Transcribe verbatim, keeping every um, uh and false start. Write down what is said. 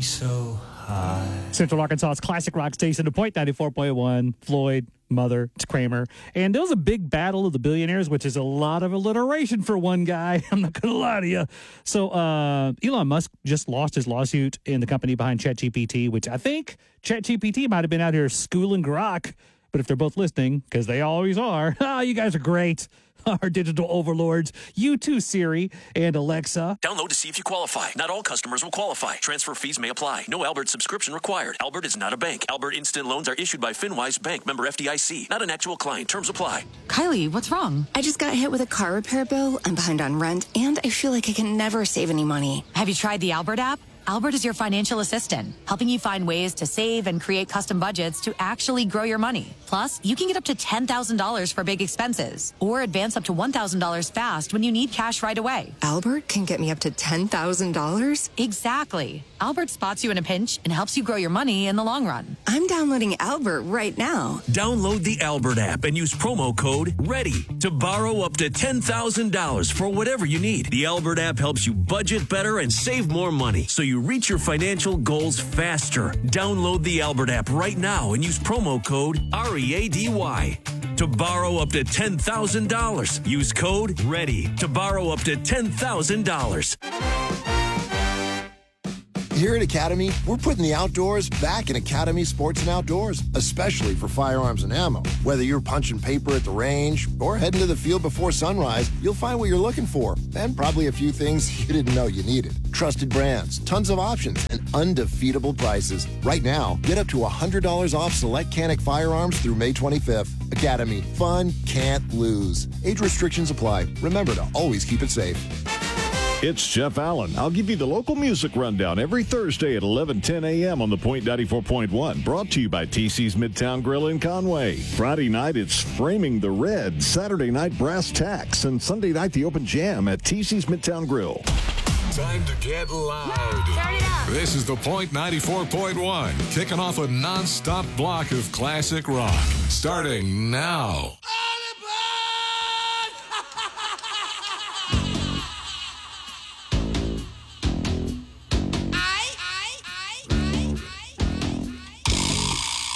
so high. Central Arkansas's classic rock station, The Point ninety-four point one. Floyd, Mother, it's Kramer. And there was a big battle of the billionaires, which is a lot of alliteration for one guy. I'm not going to lie to you. So uh, Elon Musk just lost his lawsuit in the company behind ChatGPT, which I think ChatGPT might have been out here schooling Grok. But if they're both listening, because they always are, oh, you guys are great. Our digital overlords. You too, Siri and Alexa. Download to see if you qualify. Not all customers will qualify. Transfer fees may apply. No Albert subscription required. Albert is not a bank. Albert Instant Loans are issued by FinWise Bank, member F D I C. Not an actual client. Terms apply. Kylie, what's wrong? I just got hit with a car repair bill. I'm behind on rent, and I feel like I can never save any money. Have you tried the Albert app? Albert is your financial assistant, helping you find ways to save and create custom budgets to actually grow your money. Plus, you can get up to ten thousand dollars for big expenses or advance up to one thousand dollars fast when you need cash right away. Albert can get me up to ten thousand dollars? Exactly. Albert spots you in a pinch and helps you grow your money in the long run. I'm downloading Albert right now. Download the Albert app and use promo code READY to borrow up to ten thousand dollars for whatever you need. The Albert app helps you budget better and save more money so you reach your financial goals faster. Download the Albert app right now and use promo code READY to borrow up to ten thousand dollars. Use code READY to borrow up to ten thousand dollars. Here at Academy, we're putting the outdoors back in Academy Sports and Outdoors, especially for firearms and ammo. Whether you're punching paper at the range or heading to the field before sunrise, you'll find what you're looking for, and probably a few things you didn't know you needed. Trusted brands, tons of options, and undefeatable prices. Right now, get up to one hundred dollars off select Canic firearms through May twenty-fifth. Academy, fun can't lose. Age restrictions apply. Remember to always keep it safe. It's Jeff Allen. I'll give you the local music rundown every Thursday at eleven ten a.m. on the Point ninety-four point one. Brought to you by T C's Midtown Grill in Conway. Friday night, it's Framing the Red. Saturday night, Brass Tacks. And Sunday night, the Open Jam at T C's Midtown Grill. Time to get loud. Turn it up. This is the Point ninety-four point one, kicking off a non-stop block of classic rock. Starting now.